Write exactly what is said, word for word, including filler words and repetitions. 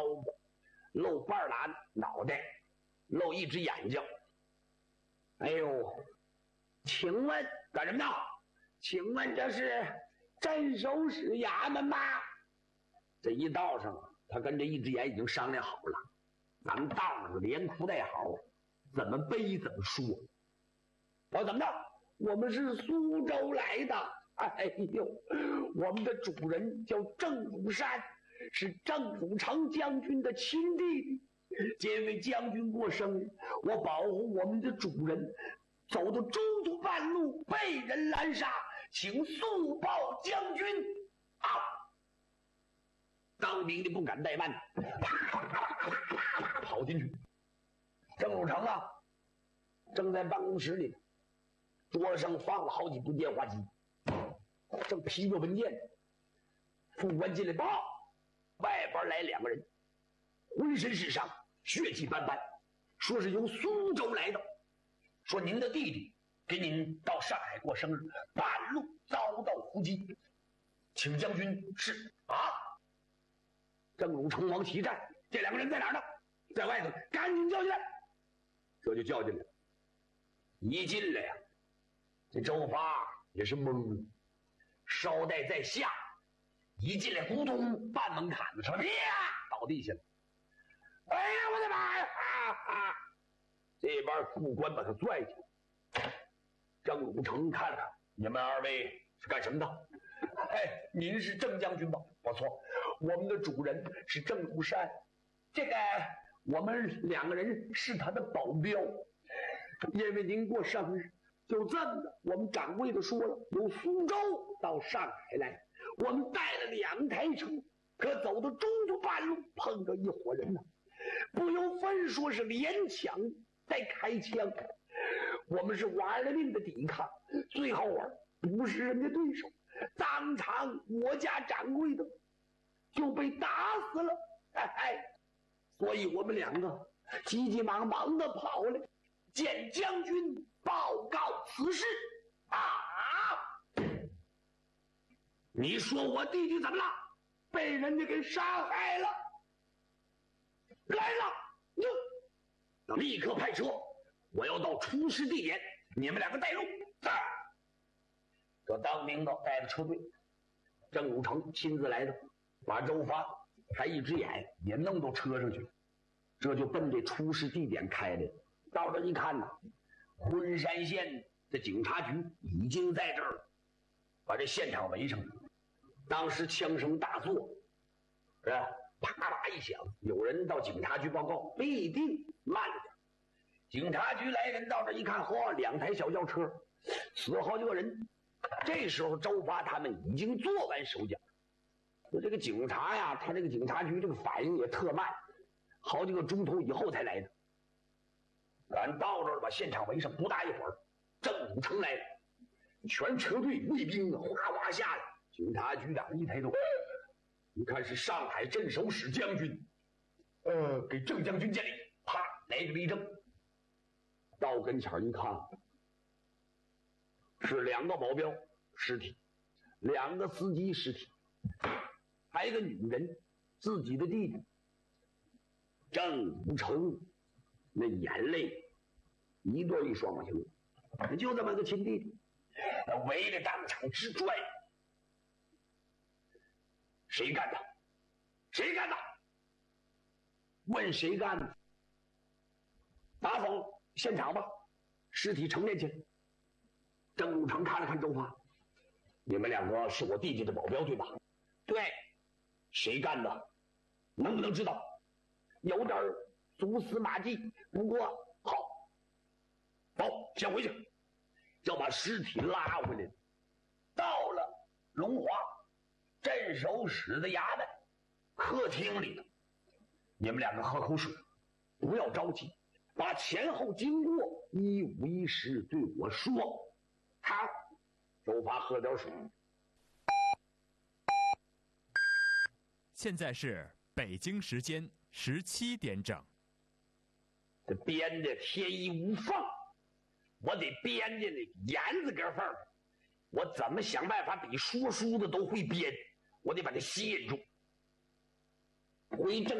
腰子，露半拉脑袋，露一只眼睛。哎呦，请问干什么呢？请问这是镇守使衙门吗？这一道上，他跟这一只眼已经商量好了，咱们道上连裤带好，怎么背怎么说。我怎么着？我们是苏州来的。哎呦，我们的主人叫郑汝山，是郑汝成将军的亲弟弟。因为将军过生日，我保护我们的主人，走到中途半路被人拦杀，请速报将军。啊！当兵的不敢怠慢，跑进去。郑汝成啊，正在办公室里，桌上放了好几部电话机，正批着文件。副官进来报，外边来两个人，浑身是伤，血迹斑斑，说是由苏州来的，说您的弟弟给您到上海过生日，半路遭到伏击，请将军是啊。郑汝成忙齐战，这两个人在哪儿呢？在外头，赶紧叫进来。这就叫进来，一进来呀，这周发也是懵了，捎带在下，一进来咕咚半门槛子，什么呀，倒地下了。哎呀，我的妈呀！啊啊！这边副官把他拽起来。郑汝成看看，你们二位是干什么的？哎，您是郑将军吧？不错，我们的主人是郑汝山，这个我们两个人是他的保镖。因为您过生日，就这么的，我们掌柜的说了，由苏州到上海来，我们带了两台车，可走到中途半路碰着一伙人呢，不由分说是连抢带开枪，我们是玩了命的抵抗，最后啊不是人家对手，当场我家掌柜的就被打死了。哎，所以我们两个急急忙忙的跑来见将军报告此事。啊！你说我弟弟怎么了？被人家给杀害了。来了，哟！要立刻派车，我要到出事地点，你们两个带路。在。这当兵的带着车队，郑汝成亲自来的，把周发还一只眼也弄到车上去，这就奔这出事地点开来了。到这一看呢，昆山县的警察局已经在这儿了，把这现场围上了。当时枪声大作，是吧？啪啦一响，有人到警察局报告，必定慢了点。警察局来人到这一看，嚯，两台小轿车，死了好几个人。这时候周发他们已经做完手脚。说这个警察呀，他这个警察局这个反应也特慢，好几个钟头以后才来的。咱到这儿把现场围上，不大一会儿，郑汝成来了，全车队卫兵啊，哗哗下来。警察局长一抬头，你看是上海镇守使将军，呃，给郑将军见礼，啪来个立正。到跟前一看，是两个保镖尸体，两个司机尸体，还有一个女人，自己的弟弟。郑汝成那眼泪一对一双往下流，就这么个亲弟弟，围着当场直拽。谁干的？谁干的？问谁干的？打扫现场吧，尸体呈面去。郑汝成看了看周发，你们两个是我弟弟的保镖对吧？对。谁干的？能不能知道？有点蛛丝马迹，不过好，走，先回去，要把尸体拉回来。到了龙华镇守使的衙门客厅里头，你们两个喝口水，不要着急，把前后经过一五一十对我说。好，周发喝点水。 现在是北京时间十七点整。 这编的天衣无缝，我得编的那严子个缝，我怎么想办法比说书的都会编，我得把它吸引住。回正